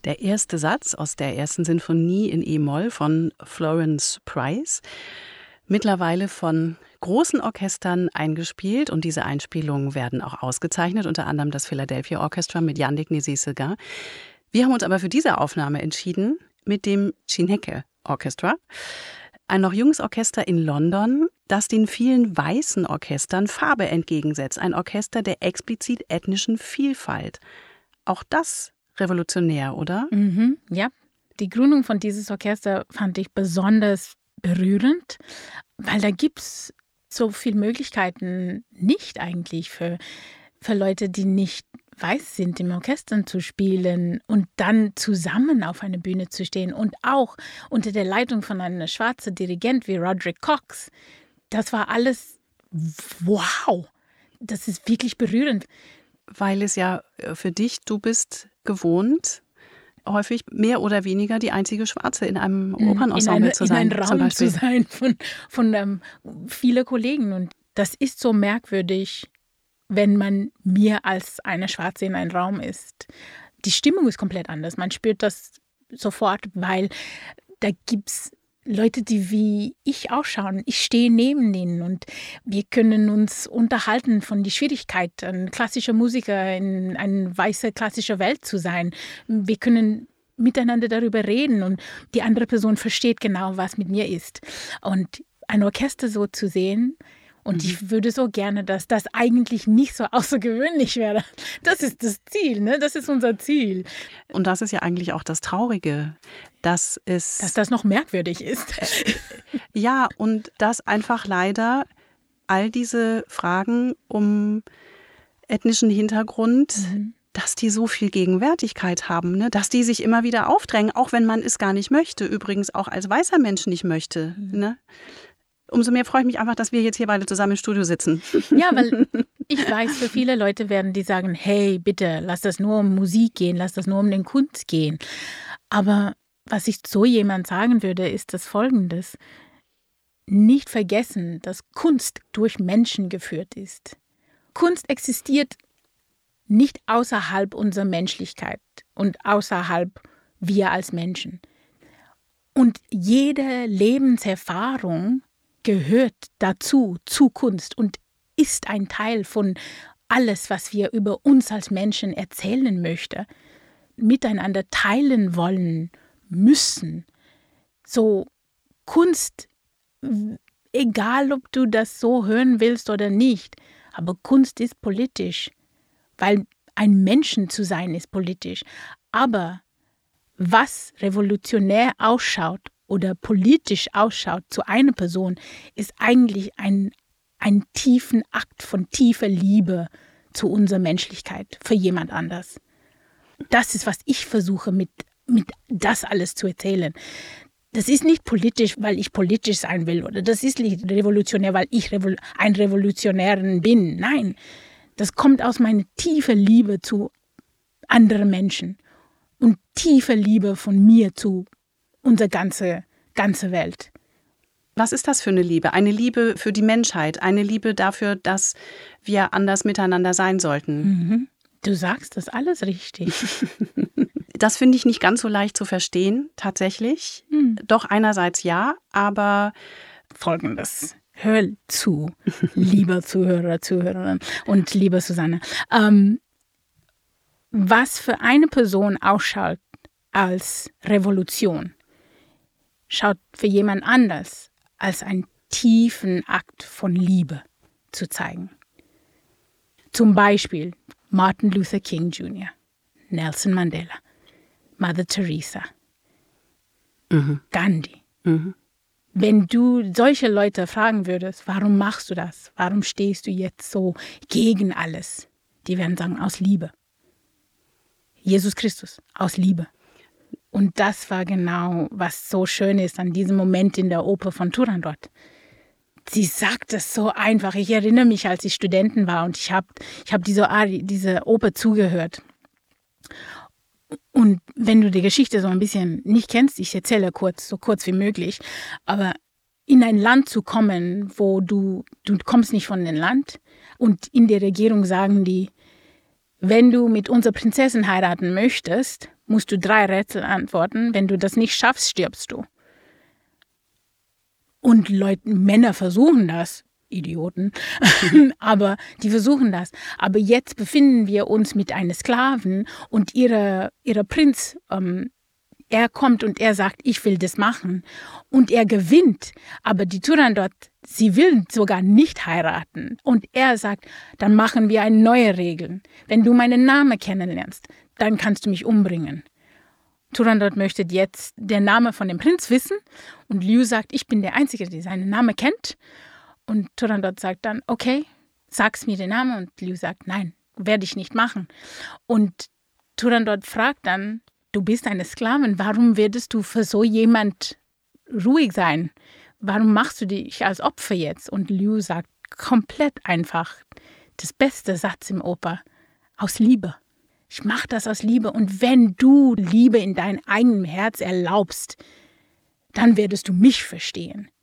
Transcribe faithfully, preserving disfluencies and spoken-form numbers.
Der erste Satz aus der ersten Sinfonie in E-Moll von Florence Price, mittlerweile von großen Orchestern eingespielt, und diese Einspielungen werden auch ausgezeichnet, unter anderem das Philadelphia Orchestra mit Yannick Nézet-Séguin. Wir haben uns aber für diese Aufnahme entschieden mit dem Chineke Orchestra, ein noch junges Orchester in London, das den vielen weißen Orchestern Farbe entgegensetzt, ein Orchester der explizit ethnischen Vielfalt. Auch das revolutionär, oder? Mhm, ja, die Gründung von dieses Orchester fand ich besonders berührend, weil da gibt es so viele Möglichkeiten nicht eigentlich für, für Leute, die nicht weiß sind, im Orchester zu spielen und dann zusammen auf einer Bühne zu stehen und auch unter der Leitung von einem schwarzen Dirigent wie Roderick Cox. Das war alles wow, das ist wirklich berührend. Weil es ja für dich, du bist gewohnt, häufig mehr oder weniger die einzige Schwarze in einem Opernensemble in zu sein. In einem Raum zu sein von, von ähm, vielen Kollegen. Und das ist so merkwürdig, wenn man mir als eine Schwarze in einem Raum ist. Die Stimmung ist komplett anders. Man spürt das sofort, weil da gibt es Leute, die wie ich ausschauen. Ich stehe neben ihnen und wir können uns unterhalten von der Schwierigkeit, ein klassischer Musiker in einer weißen klassischen Welt zu sein. Wir können miteinander darüber reden und die andere Person versteht genau, was mit mir ist. Und ein Orchester so zu sehen, und mhm. ich würde so gerne, dass das eigentlich nicht so außergewöhnlich wäre. Das ist das Ziel, ne? Das ist unser Ziel. Und das ist ja eigentlich auch das Traurige, dass es... Dass das noch merkwürdig ist. Ja, und dass einfach leider all diese Fragen um ethnischen Hintergrund, mhm. dass die so viel Gegenwärtigkeit haben, ne? Dass die sich immer wieder aufdrängen, auch wenn man es gar nicht möchte. Übrigens auch als weißer Mensch nicht möchte, mhm. ne? Umso mehr freue ich mich einfach, dass wir jetzt hier beide zusammen im Studio sitzen. Ja, weil ich weiß, für viele Leute werden die sagen, hey, bitte, lass das nur um Musik gehen, lass das nur um den Kunst gehen. Aber was ich so jemand sagen würde, ist das Folgendes. Nicht vergessen, dass Kunst durch Menschen geführt ist. Kunst existiert nicht außerhalb unserer Menschlichkeit und außerhalb wir als Menschen. Und jede Lebenserfahrung gehört dazu, zu Kunst, und ist ein Teil von alles, was wir über uns als Menschen erzählen möchten, miteinander teilen wollen, müssen. So Kunst, egal ob du das so hören willst oder nicht, aber Kunst ist politisch, weil ein Menschen zu sein ist politisch. Aber was revolutionär ausschaut oder politisch ausschaut zu einer Person, ist eigentlich ein, ein tiefen Akt von tiefer Liebe zu unserer Menschlichkeit für jemand anders. Das ist, was ich versuche, mit, mit das alles zu erzählen. Das ist nicht politisch, weil ich politisch sein will, oder das ist nicht revolutionär, weil ich Revol- ein Revolutionären bin. Nein, das kommt aus meiner tiefen Liebe zu anderen Menschen und tiefer Liebe von mir zu unsere ganze, ganze Welt. Was ist das für eine Liebe? Eine Liebe für die Menschheit, eine Liebe dafür, dass wir anders miteinander sein sollten. Mhm. Du sagst das alles richtig. Das finde ich nicht ganz so leicht zu verstehen, tatsächlich. Mhm. Doch einerseits ja, aber Folgendes. Hör zu, lieber Zuhörer, Zuhörerin und liebe Susanne. Ähm, was für eine Person ausschaut als Revolution, schaut für jemand anders als einen tiefen Akt von Liebe zu zeigen. Zum Beispiel Martin Luther King Junior, Nelson Mandela, Mother Teresa, mhm. Gandhi. Mhm. Wenn du solche Leute fragen würdest, warum machst du das? Warum stehst du jetzt so gegen alles? Die werden sagen, aus Liebe. Jesus Christus, aus Liebe. Und das war genau, was so schön ist an diesem Moment in der Oper von Turandot. Sie sagt es so einfach. Ich erinnere mich, als ich Studentin war und ich habe ich hab diese, diese Oper zugehört. Und wenn du die Geschichte so ein bisschen nicht kennst, ich erzähle kurz, so kurz wie möglich, aber in ein Land zu kommen, wo du, du kommst nicht von dem Land und in der Regierung sagen die, wenn du mit unserer Prinzessin heiraten möchtest, musst du drei Rätsel antworten. Wenn du das nicht schaffst, stirbst du. Und Leute, Männer versuchen das. Idioten. Aber die versuchen das. Aber jetzt befinden wir uns mit einem Sklaven und ihre, ihre Prinz, ähm, er kommt und er sagt, ich will das machen. Und er gewinnt. Aber die Turandot, sie will sogar nicht heiraten. Und er sagt, dann machen wir eine neue Regel. Wenn du meinen Namen kennenlernst, dann kannst du mich umbringen. Turandot möchte jetzt den Namen von dem Prinz wissen. Und Liu sagt, ich bin der Einzige, der seinen Namen kennt. Und Turandot sagt dann, okay, sag's mir den Namen. Und Liu sagt, nein, werde ich nicht machen. Und Turandot fragt dann, du bist eine Sklavin, warum würdest du für so jemand ruhig sein? Warum machst du dich als Opfer jetzt? Und Liu sagt komplett einfach, das beste Satz im Oper, aus Liebe. Ich mache das aus Liebe. Und wenn du Liebe in deinem eigenen Herz erlaubst, dann werdest du mich verstehen.